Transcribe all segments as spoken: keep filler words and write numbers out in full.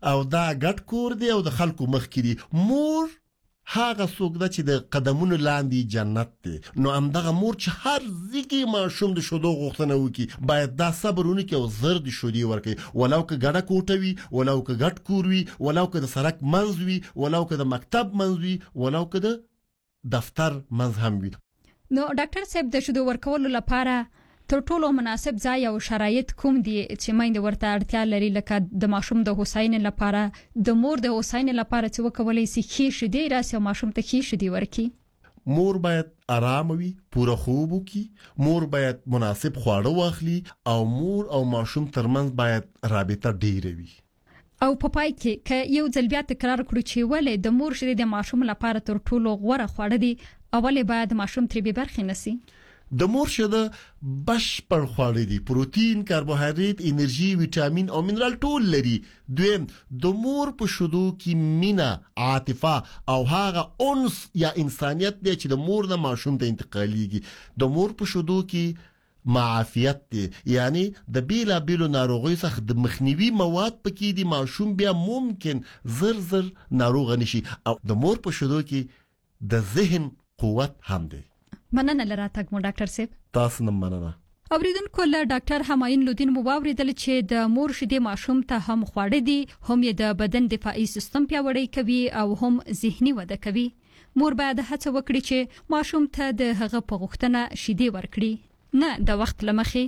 او دا ګډ کور دی او د خلکو مخ کې دی. مور هغه څوک ده چې د قدمونو لاندې جنت دی. نو همدغه مور چې هر زیږي ماشوم د شیدو غوښتنه وکړي باید دا صبر ونکړي او زر د شیدې ورکړي، ولو که ګډه کوټه وي، ولو که ګډ کور وي، ولو که د سړک منځ وي، ولو که د مکتب منځ وي، ولو که د دفتر منځ هم وي. نو ډاکټر صاحب د شیدو ورکولو لپاره تر ټولو مناسب ځای او شرایط کوم دي چې میندې ورته اړتیا لري، لکه د ماشوم د هوساینې لپاره، د مور د هوساینې لپاره چې وکولای شي ښې شیدې راسي او ماشوم ته ښې شیدې ورکړي؟ مور باید آرام وي، پوره خوب وکړي، مور باید مناسب خواړه واخلي او مور او ماشوم ترمنځ باید رابطه ډیره وي. او په پای کې که یو ځل بیا تکرار کړو چې ولې د مور شیدې د ماشوم لپاره تر ټولو غوره خواړه دي، اولې باید ماشوم ترې بې برخې نشي. د مور شیده بشپړ خواړه دي، پروتین، کاربوهایډریټ، انرژي، ویټامین او منرال ټول لري. دویم، د مور په شیدو کې مینه، عاطفه او هغه انس یا انسانیت دی چې د مور د ماشوم ته انتقالیږي. د مور په شیدو کې معافیت دی، یعنی د بیلا بیلو ناروغیو څخه د مخنیوي مواد پکې دي، ماشوم بیا ممکن زر زر ناروغ نشي. او د مور په شیدو کې د ذهن قوت هم دی. مننه لرا تک مو ډاکټر صاحب. تاسو نه مننه. اوریدونکو له ډاکټر همایون لودین مو واوریدل چې د مور شیدې ماشوم ته هم خواړه دي، هم یې د بدن دفاعي سیستم پیاوړی کوي او هم ذهني وده کوي. مور باید هڅه وکړي چې ماشوم ته د هغه په غوښتنه شیدې ورکړي، نه د وخت لمخې.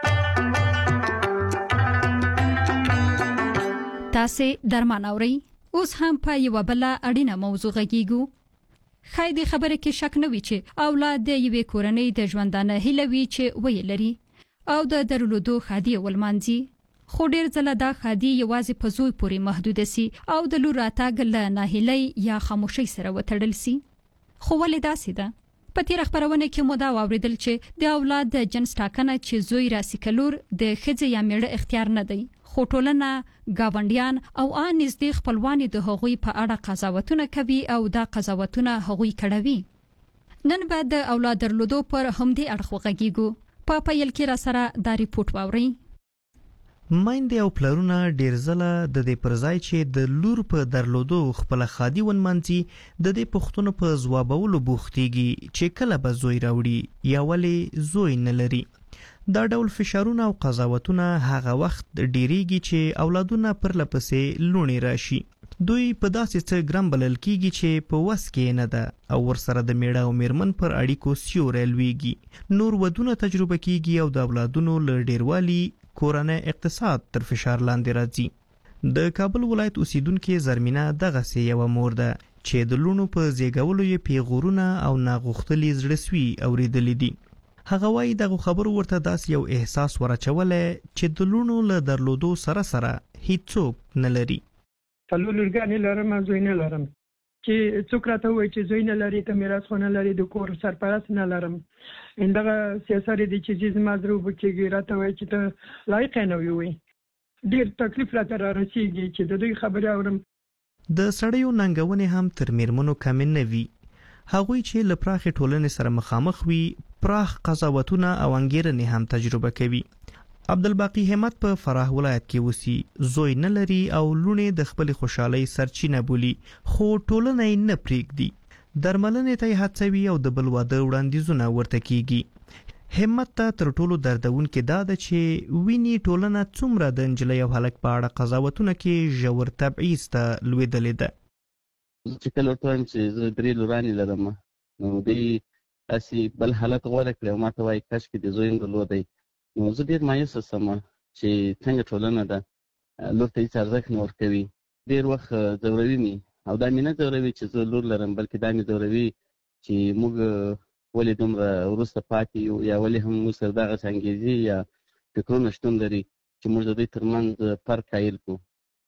تاسو درمان اورئ. اوس هم په یو بل اړینه موضوع غږیږو. خای دې خبره کې شک نه وي چې اولاد د یوې کورنۍ د ژوندانه هیله وي چې ویل لري او د درلودو خادي ولمانځي، خو ډیر ځله دا خادي یوازې په زوی پورې محدود سي او د لور راتګ له ناهیلۍ یا خاموشۍ سره وتړل سي. خو ولې داسې ده؟ په تیر خبرونه کې مو دا واوریدل چې د اولاد د جنس ټاکنه چې زوی راسي کلور د ښځې یا میړه اختیار نه دی، خو ټولنه، گاونډیان او ان نږدې خپلوان د هغوی په اړه قضاوتونه کوي او دا قضاوتونه هغوی کړوي. نن بعد د اولاد درلودو پر همدې اړه وغږیږو. په پیل کې را سره دا ریپورت واورئ. مایندې او پلرونه ډیر زله د دې پرځای چې د لور په درلودو خپل خادي ونمنځي د دې پښتنو په ځوابولو بوختيږي چې کله به زوی راوړي یا ولې زوی نه لري. دا ډول فشارونه او قضاوتونه هغه وخت ډیریږي چې اولادونه پر لپسې لونی راشي. دوی په داسې څه ګرام بلل کیږي چې په وس کې نه ده او ورسره د میړه او میرمن پر اړیکو سیوری لویږي. نور ودونه تجربه کیږي او د اولادونو له ډیروالي کورنۍ اقتصاد تر فشار لاندې راځي. د کابل ولایت اوسیدونکو زرمینه دغه سي یو مور ده چې د لونو په زیږولو یې پیغورونه او ناغوښتلې زړسوي اوریدلې دي. هغه وايي دغه خبرو ورته داس یو احساس ورچولې چې د لونو له درلودو سره سره هیڅوک نه لري. څلور لورګانې لرم، زوی نه لرم. چې څوک راته وایي چې زوی نه لري، ته میراث خو نه لري، د کور سرپرست نه لرم. همدغه سیاست دی چې زما ضرور کېږي، راته وایي چې ته لایق نه وي. ډېر تکلیف راته را رسېږي چې د دوی خبرې اورم. د سړیو ننګونې هم تر میرمنو کمې نه وي. هغوی چې له پراخې ټولنې سره مخامخ وي پراخ قضاوتونه او انګیرنې هم تجربه کوي. عبدالباقی همت په فراه ولایت کې وسی، زوی نه لري او لونې د خپل خوشحالۍ سرچینه بولي، خو ټولنه یې نه پرېږدي. درملنې ته یې هڅوي او د بل واده وړاندیزونه ورته کیږي. همت ته تر ټولو دردونکې دا ده چې ویني ټولنه څومره د نجلۍ او هلک په اړه قضاوتونه کې ژور تبعیض ته لوېدلې ده. چې کله ورته چې زه درې لورانې لرم، نو دوی داسې بل حالت غوره کړی او ما ته وایي کاشکې د زوی یم درلودی. نو زه ډېر مایوسه شوم چې څنګه ټولنه ده لور ته هېڅ ارزښت نه ورکوي. ډېر وخت ځوروي مې او دا مې نه ځوروي چې زه لور لرم، بلکې دا مې ځوروي چې موږ ولې دومره وروسته پاتې یو یا ولې هم موږ سره دغسې انګېزې یا فکرونه شتون لري چې موږ د دوی ترمنځ فرق قایل کړو.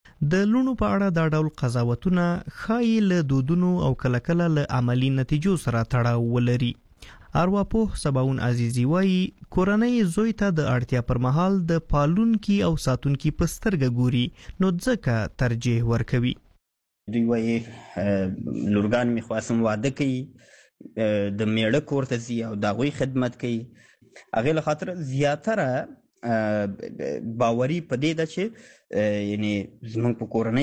د لونو په اړه دا ډول قضاوتونه ښایي له دودونو او کله کله له عملی نتیجو سره تړاو ولري. ارواپوه سباون عزیزی وایي کورنۍ زوی ته د اړتیا پر مهال د پالونکي او ساتونکي په سترګه ګوري، نو ځکه ترجیح ورکوي. دوی وایي لورګان مې خواستم واده کوي، د میړه کور ته ځي او د هغوی خدمت کوي. هغې له خاطره زیاتره باوري په دې ده چې یعنې زموږ په کورنۍ